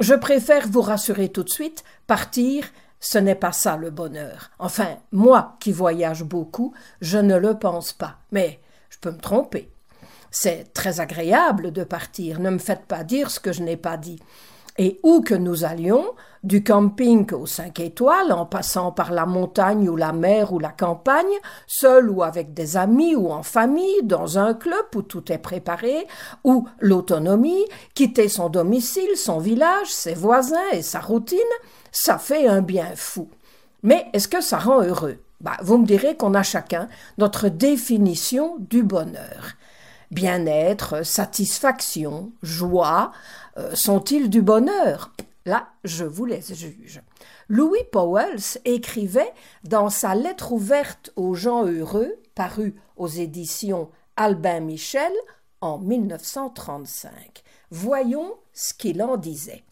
Je préfère vous rassurer tout de suite, partir, ce n'est pas ça le bonheur. Enfin, moi qui voyage beaucoup, je ne le pense pas. Mais je peux me tromper. C'est très agréable de partir, ne me faites pas dire ce que je n'ai pas dit. Et où que nous allions, du camping aux 5 étoiles, en passant par la montagne ou la mer ou la campagne, seul ou avec des amis ou en famille, dans un club où tout est préparé, ou l'autonomie, quitter son domicile, son village, ses voisins et sa routine, ça fait un bien fou. Mais est-ce que ça rend heureux? Vous me direz qu'on a chacun notre définition du bonheur. Bien-être, satisfaction, joie, sont-ils du bonheur? Là, je vous laisse juge. Louis Pauwels écrivait dans sa lettre ouverte aux gens heureux, parue aux éditions Albin Michel en 1935. Voyons ce qu'il en disait.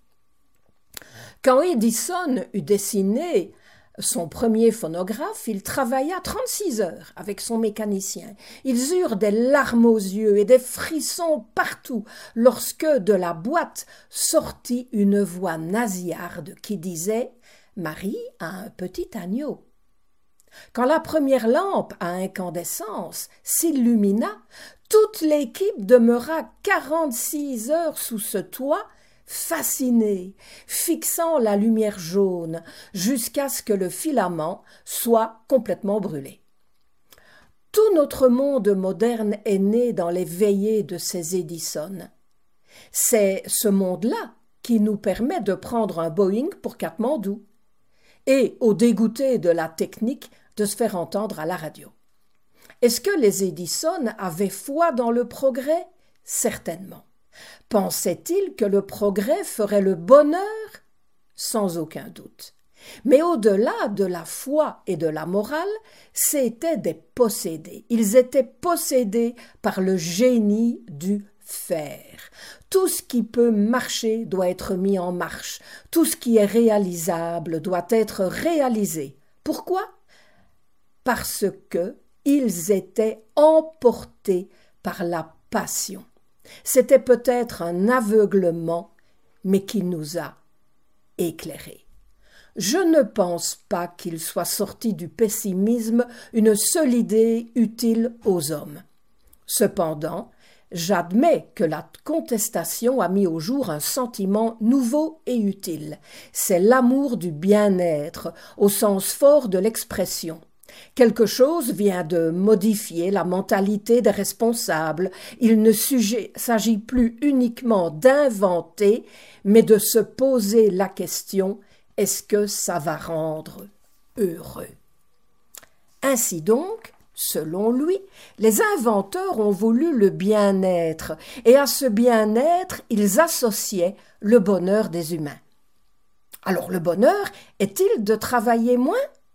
Quand Edison eut dessiné son premier phonographe, il travailla 36 heures avec son mécanicien. Ils eurent des larmes aux yeux et des frissons partout lorsque de la boîte sortit une voix nasillarde qui disait « Marie a un petit agneau ». Quand la première lampe à incandescence s'illumina, toute l'équipe demeura 46 heures sous ce toit, fasciné, fixant la lumière jaune jusqu'à ce que le filament soit complètement brûlé. Tout notre monde moderne est né dans les veillées de ces Edison. C'est ce monde-là qui nous permet de prendre un Boeing pour Katmandou et, au dégoûté de la technique, de se faire entendre à la radio. Est-ce que les Edison avaient foi dans le progrès? Certainement. Pensait-il que le progrès ferait le bonheur? Sans aucun doute. Mais au-delà de la foi et de la morale, c'étaient des possédés. Ils étaient possédés par le génie du faire. Tout ce qui peut marcher doit être mis en marche. Tout ce qui est réalisable doit être réalisé. Pourquoi? Parce que ils étaient emportés par la passion. C'était peut-être un aveuglement, mais qui nous a éclairés. Je ne pense pas qu'il soit sorti du pessimisme une seule idée utile aux hommes. Cependant, j'admets que la contestation a mis au jour un sentiment nouveau et utile. C'est l'amour du bien-être, au sens fort de l'expression. Quelque chose vient de modifier la mentalité des responsables. Il ne s'agit plus uniquement d'inventer, mais de se poser la question « est-ce que ça va rendre heureux ?» Ainsi donc, selon lui, les inventeurs ont voulu le bien-être, et à ce bien-être, ils associaient le bonheur des humains. Alors le bonheur est-il de travailler moins?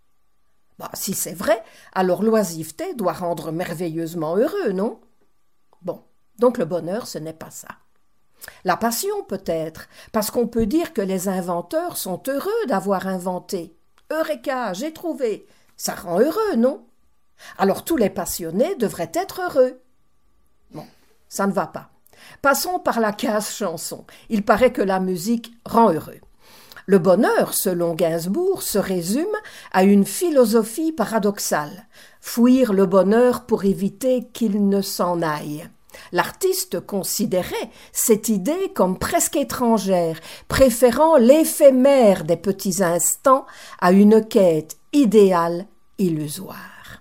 Si c'est vrai, alors l'oisiveté doit rendre merveilleusement heureux, non? Bon, donc le bonheur, ce n'est pas ça. La passion peut-être, parce qu'on peut dire que les inventeurs sont heureux d'avoir inventé. Eureka, j'ai trouvé. Ça rend heureux, non? Alors tous les passionnés devraient être heureux. Bon, ça ne va pas. Passons par la case chanson. Il paraît que la musique rend heureux. Le bonheur, selon Gainsbourg, se résume à une philosophie paradoxale. Fuir le bonheur pour éviter qu'il ne s'en aille. L'artiste considérait cette idée comme presque étrangère, préférant l'éphémère des petits instants à une quête idéale illusoire.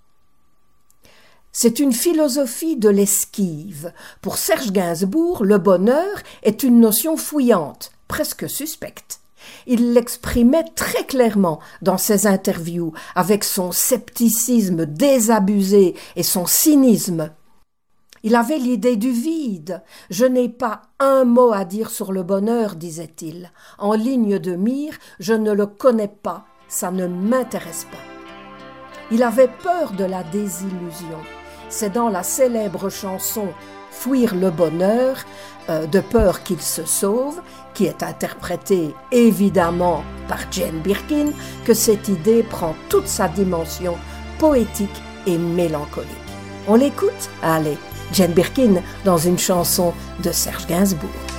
C'est une philosophie de l'esquive. Pour Serge Gainsbourg, le bonheur est une notion fouillante, presque suspecte. Il l'exprimait très clairement dans ses interviews, avec son scepticisme désabusé et son cynisme. Il avait l'idée du vide. « Je n'ai pas un mot à dire sur le bonheur, disait-il. En ligne de mire, je ne le connais pas, ça ne m'intéresse pas. » Il avait peur de la désillusion. C'est dans la célèbre chanson « Fuir le bonheur », de peur qu'il se sauve, qui est interprétée évidemment par Jane Birkin, que cette idée prend toute sa dimension poétique et mélancolique. On l'écoute? Allez, Jane Birkin dans une chanson de Serge Gainsbourg.